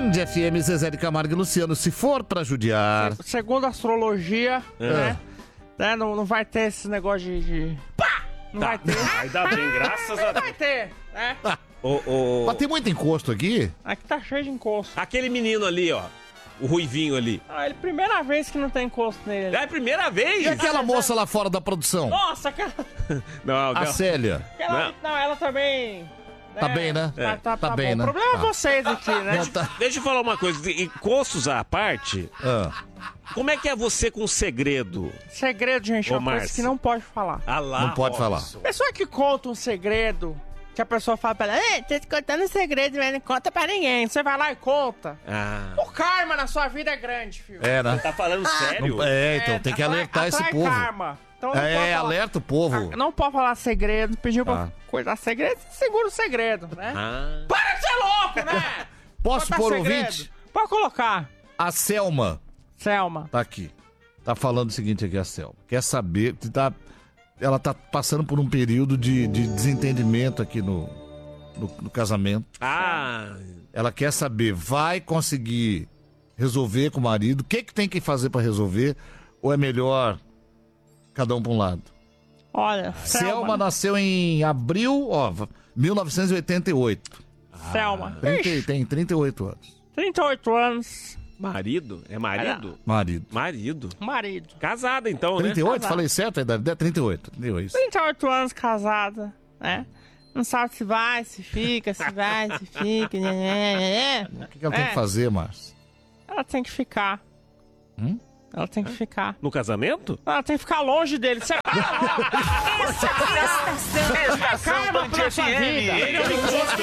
Band FM, Zezé de Camargo e Luciano. Se for pra judiar... Segundo a astrologia, né? Não vai ter esse negócio de... Pá! Não vai ter. Ainda bem, graças a Deus. Não vai ter, né? Mas tem muito encosto aqui? Aqui tá cheio de encosto. Aquele menino ali, ó. O ruivinho ali. Ele primeira vez que não tem encosto nele. É a primeira vez? E aquela moça lá fora da produção? Nossa, aquela... Não, A Célia. Não, ela também... Tá bem, né? Tá bem, bom. né? O problema é vocês aqui, né? Deixa eu falar uma coisa. Encostos à parte, como é que é você com segredo? Segredo, gente, é uma coisa que não pode falar. Ah lá, Não pode falar. Pessoa que conta um segredo, que a pessoa fala pra ela, tô te contando um segredo, mas não conta pra ninguém. Você vai lá e conta. O karma na sua vida é grande, filho. É, né? Tá falando sério? Então tem que alertar esse povo. Karma. Então, não pode falar. Alerta o povo. Não pode falar segredo, pediu pra cuidar segredo, segura o segredo, né? Para de ser louco, né? Posso pôr o ouvinte? Pode colocar. A Selma. Tá aqui. Tá falando o seguinte aqui, a Selma. Quer saber, ela tá passando por um período de desentendimento aqui no casamento. Ela quer saber, vai conseguir resolver com o marido? O que tem que fazer pra resolver? Ou é melhor cada um pra um lado? Olha, Selma nasceu em abril, 1988. Selma. Tem 38 anos. 38 anos. Marido? É marido? Marido. Casada, então, 38? né? Falei certo a idade? 38. 38 anos casada, né? Não sabe se vai, se fica, se vai, se fica. O que ela tem que fazer, Márcio? Ela tem que ficar. Ela tem que ficar. No casamento? Ela tem que ficar longe dele. Você Estação Band FM.